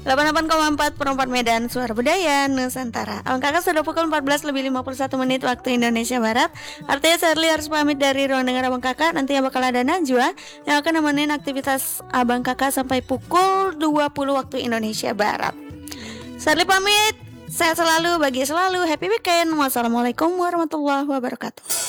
88,4 Perempat Medan, Suara Budaya Nusantara. Abang kakak sudah pukul 14:51 waktu Indonesia Barat. Artinya Sherly harus pamit dari ruang dengar abang kakak. Nantinya bakal ada Najwa yang akan nemenin aktivitas abang kakak sampai pukul 20 waktu Indonesia Barat. Sherly pamit. Sehat selalu, bahagia selalu, happy weekend. Wassalamualaikum warahmatullahi wabarakatuh.